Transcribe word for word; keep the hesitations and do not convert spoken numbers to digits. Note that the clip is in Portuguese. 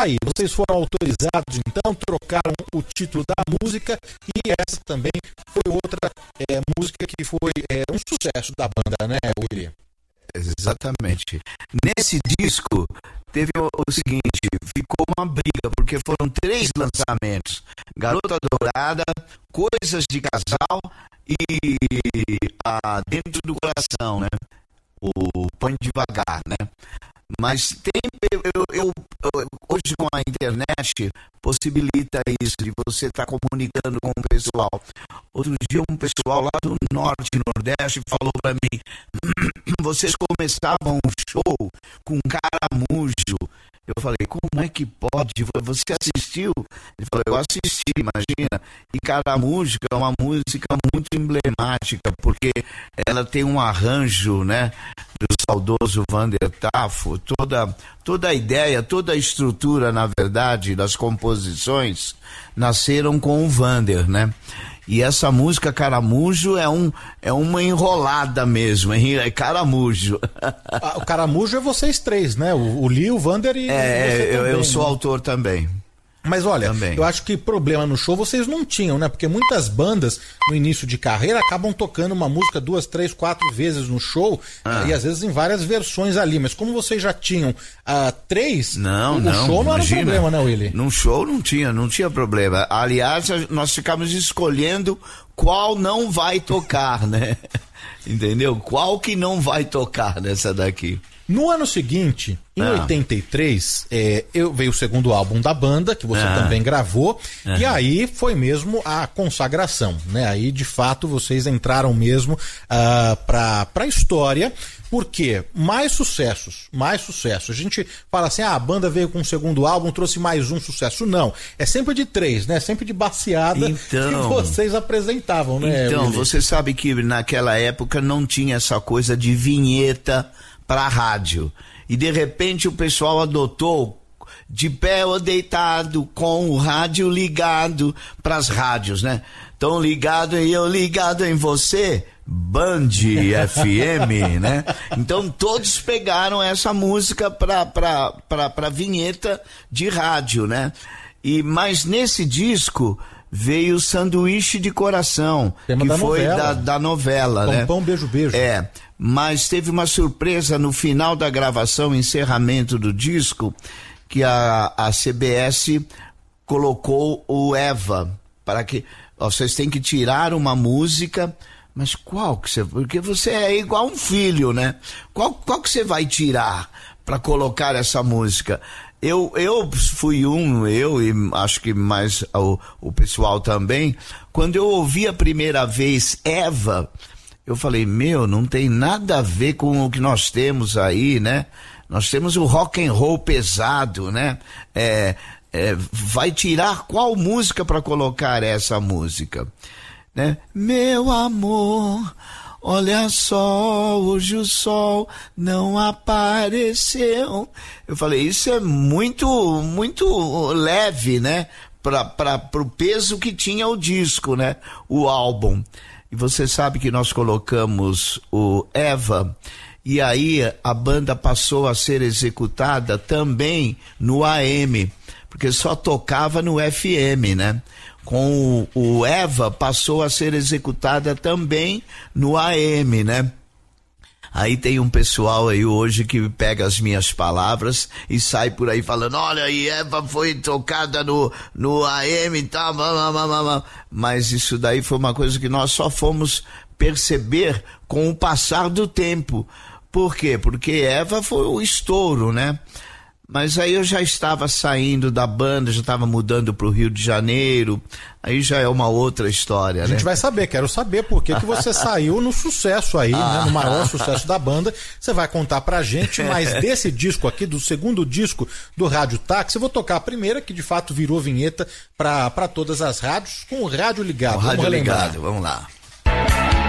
aí, vocês foram autorizados, então, trocaram o título da música e essa também foi outra é, música que foi é, um sucesso da banda, né, Willy? Exatamente. Nesse disco teve o, o seguinte, ficou uma briga, porque foram três lançamentos: Garota Dourada, Coisas de Casal e a Dentro do Coração, né? O Põe Devagar, né? Mas tem, eu, eu, eu, hoje com a internet possibilita isso, de você estar tá comunicando com o pessoal. Outro dia um pessoal lá do Norte e Nordeste falou para mim: vocês começavam um show com caramujo. Eu falei: como é que pode? Você assistiu? Ele falou: eu assisti, imagina. E caramujo é uma música muito emblemática, porque ela tem um arranjo, né, do saudoso Vander Tafo. Toda, toda a ideia, toda a estrutura, na verdade, das composições nasceram com o Vander, né? E essa música Caramujo é, um, é uma enrolada mesmo, é caramujo. Ah, o Caramujo é vocês três, né? O, o Lee, o Vander e é, você eu, também, eu sou né? autor também. Mas olha, também. Eu acho que problema no show vocês não tinham, né? Porque muitas bandas, no início de carreira, acabam tocando uma música duas, três, quatro vezes no show, ah. e às vezes em várias versões ali. Mas como vocês já tinham ah, três, não, o, não, o show não imagina, era um problema, né, Willy? Num show não tinha, não tinha problema. Aliás, nós ficamos escolhendo qual não vai tocar, né? Entendeu? Qual que não vai tocar nessa daqui. No ano seguinte, em ah. oitenta e três, é, eu, veio o segundo álbum da banda, que você ah. também gravou, ah. e aí foi mesmo a consagração, né? Aí, de fato, vocês entraram mesmo uh, pra, pra história, porque mais sucessos, mais sucessos. A gente fala assim, ah, a banda veio com o segundo álbum, trouxe mais um sucesso. Não, é sempre de três, né? Sempre de baseada então, que vocês apresentavam, né, Então, Willy? Você sabe que naquela época não tinha essa coisa de vinheta para rádio. E de repente o pessoal adotou de pé ou deitado, com o rádio ligado para as rádios, né? Tão ligado e eu ligado em você, Band F M, né? Então todos pegaram essa música para para para para vinheta de rádio, né? E mas nesse disco veio Sanduíche de Coração, tema que da foi novela. da, da novela, Pão, né? Pão, Beijo, Beijo. É, mas teve uma surpresa no final da gravação, encerramento do disco, que a, a C B S colocou o Eva, para que ó, vocês têm que tirar uma música, mas qual que você... Porque você é igual um filho, né? Qual, qual que você vai tirar para colocar essa música? Eu, eu fui um, eu e acho que mais o, o pessoal também, quando eu ouvi a primeira vez Eva, eu falei, meu, não tem nada a ver com o que nós temos aí, né? Nós temos o rock and roll pesado, né? É, é, vai tirar qual música para colocar essa música, né? Meu amor, olha só, hoje o sol não apareceu. Eu falei, isso é muito, muito leve, né? Para para o peso que tinha o disco, né? O álbum. E você sabe que nós colocamos o Eva, e aí a banda passou a ser executada também no A M, porque só tocava no F M, né? Com o, o Eva passou a ser executada também no A M, né? Aí tem um pessoal aí hoje que pega as minhas palavras e sai por aí falando, olha aí, Eva foi tocada no, no A M e tal, mas isso daí foi uma coisa que nós só fomos perceber com o passar do tempo. Por quê? Porque Eva foi o estouro, né? Mas aí eu já estava saindo da banda, já estava mudando para o Rio de Janeiro, aí já é uma outra história, A gente né? vai saber, quero saber por que que você saiu no sucesso aí, ah. né? No maior sucesso da banda. Você vai contar pra gente, mas desse disco aqui, do segundo disco do Rádio Táxi, eu vou tocar a primeira, que de fato virou vinheta para todas as rádios, com o rádio ligado. O rádio ligado, vamos lá.